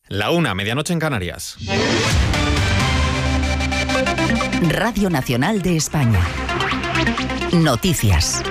La 1, medianoche en Canarias. Radio Nacional de España. Noticias.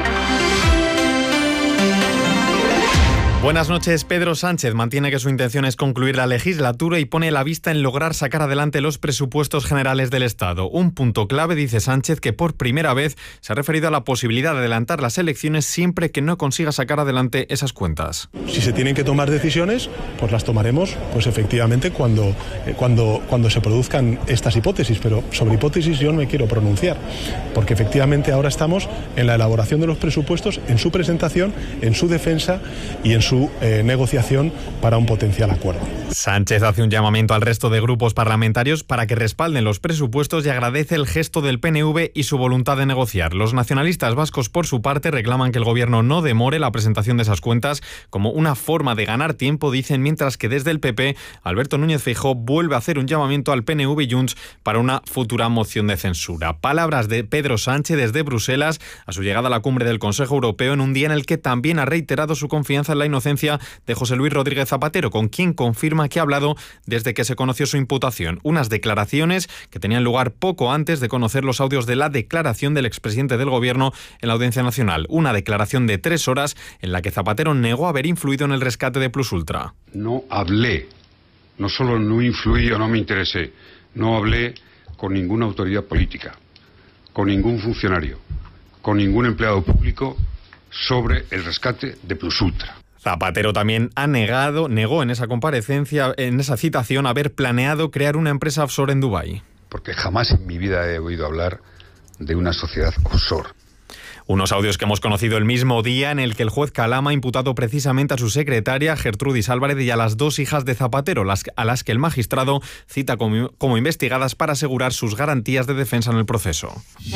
Buenas noches. Pedro Sánchez mantiene que su intención es concluir la legislatura y pone la vista en lograr sacar adelante los presupuestos generales del Estado. Un punto clave, dice Sánchez, que por primera vez se ha referido a la posibilidad de adelantar las elecciones siempre que no consiga sacar adelante esas cuentas. Si se tienen que tomar decisiones, pues las tomaremos, pues efectivamente cuando se produzcan estas hipótesis, pero sobre hipótesis yo no me quiero pronunciar, porque efectivamente ahora estamos en la elaboración de los presupuestos, en su presentación, en su defensa y en su negociación para un potencial acuerdo. Sánchez hace un llamamiento al resto de grupos parlamentarios para que respalden los presupuestos y agradece el gesto del PNV y su voluntad de negociar. Los nacionalistas vascos, por su parte, reclaman que el gobierno no demore la presentación de esas cuentas como una forma de ganar tiempo, dicen, mientras que desde el PP, Alberto Núñez Feijóo vuelve a hacer un llamamiento al PNV y Junts para una futura moción de censura. Palabras de Pedro Sánchez desde Bruselas a su llegada a la cumbre del Consejo Europeo, en un día en el que también ha reiterado su confianza en la inocencia de José Luis Rodríguez Zapatero, con quien confirma que ha hablado desde que se conoció su imputación. Unas declaraciones que tenían lugar poco antes de conocer los audios de la declaración del expresidente del Gobierno en la Audiencia Nacional. Una declaración de 3 horas en la que Zapatero negó haber influido en el rescate de Plus Ultra. No hablé, no solo no influí o no me interesé, no hablé con ninguna autoridad política, con ningún funcionario, con ningún empleado público sobre el rescate de Plus Ultra. Zapatero también negó en esa comparecencia, en esa citación, haber planeado crear una empresa offshore en Dubái. Porque jamás en mi vida he oído hablar de una sociedad offshore. Unos audios que hemos conocido el mismo día en el que el juez Calama ha imputado precisamente a su secretaria, Gertrudis Álvarez, y a las 2 hijas de Zapatero, a las que el magistrado cita como investigadas para asegurar sus garantías de defensa en el proceso.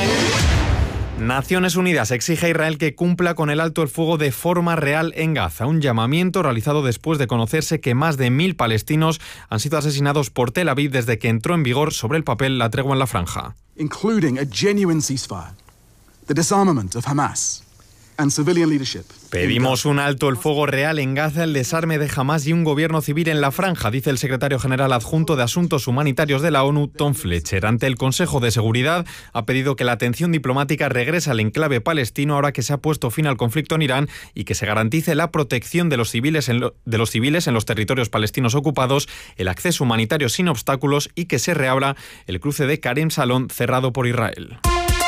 Naciones Unidas exige a Israel que cumpla con el alto el fuego de forma real en Gaza, un llamamiento realizado después de conocerse que más de 1.000 palestinos han sido asesinados por Tel Aviv desde que entró en vigor sobre el papel la tregua en la franja. Including a genuine ceasefire, the disarmament of Hamas and civilian leadership. Pedimos un alto el fuego real en Gaza, el desarme de Hamas y un gobierno civil en la franja, dice el secretario general adjunto de Asuntos Humanitarios de la ONU, Tom Fletcher. Ante el Consejo de Seguridad, ha pedido que la atención diplomática regrese al enclave palestino ahora que se ha puesto fin al conflicto en Irán y que se garantice la protección de los civiles en los territorios palestinos ocupados, el acceso humanitario sin obstáculos y que se reabra el cruce de Karem Salón cerrado por Israel.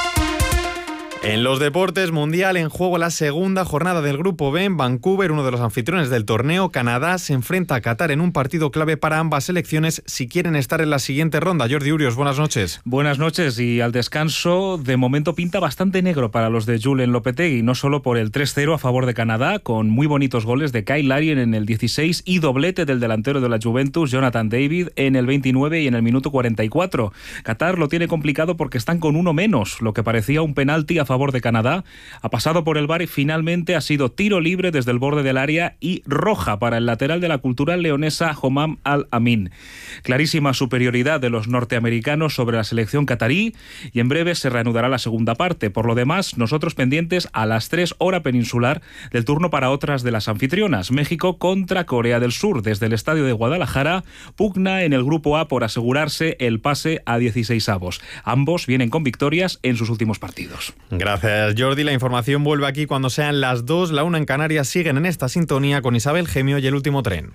En los deportes, mundial en juego la segunda jornada del Grupo B en Vancouver. Uno de los anfitriones del torneo, Canadá, se enfrenta a Qatar en un partido clave para ambas selecciones si quieren estar en la siguiente ronda. Jordi Urios, buenas noches. Buenas noches, y al descanso de momento pinta bastante negro para los de Julen Lopetegui, no solo por el 3-0 a favor de Canadá, con muy bonitos goles de Kyle Larien en el 16 y doblete del delantero de la Juventus, Jonathan David, en el 29 y en el minuto 44. Qatar lo tiene complicado porque están con uno menos, lo que parecía un penalti a favor de Canadá ha pasado por el VAR y finalmente ha sido tiro libre desde el borde del área y roja para el lateral de la Cultural leonesa Homam Al-Amin. Clarísima superioridad de los norteamericanos sobre la selección catarí y en breve se reanudará la segunda parte. Por lo demás, nosotros pendientes a las 3 hora peninsular del turno para otras de las anfitrionas. México contra Corea del Sur. Desde el estadio de Guadalajara pugna en el grupo A por asegurarse el pase a 16avos. Ambos vienen con victorias en sus últimos partidos. Gracias, Jordi. La información vuelve aquí cuando sean las 2. La 1 en Canarias. Siguen en esta sintonía con Isabel Gemio y El Último Tren.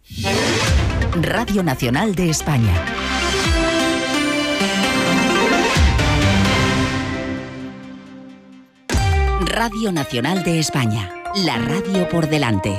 Radio Nacional de España. Radio Nacional de España. La radio por delante.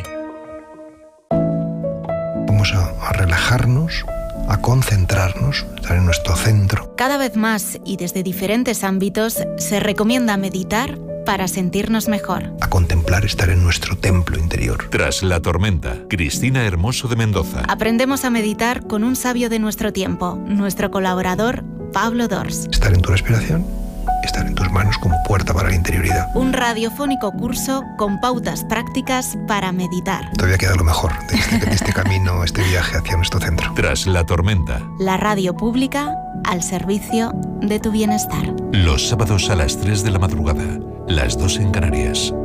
Vamos a relajarnos, a concentrarnos, estar en nuestro centro. Cada vez más y desde diferentes ámbitos se recomienda meditar para sentirnos mejor. A contemplar, estar en nuestro templo interior. Tras la tormenta, Cristina Hermoso de Mendoza. Aprendemos a meditar con un sabio de nuestro tiempo, nuestro colaborador Pablo Dors. Estar en tu respiración, estar en tus manos como puerta para la interioridad. Un radiofónico curso con pautas prácticas para meditar. Todavía queda lo mejor de este camino, este viaje hacia nuestro centro. Tras la tormenta. La radio pública al servicio de tu bienestar. Los sábados a las 3 de la madrugada, las 2 en Canarias.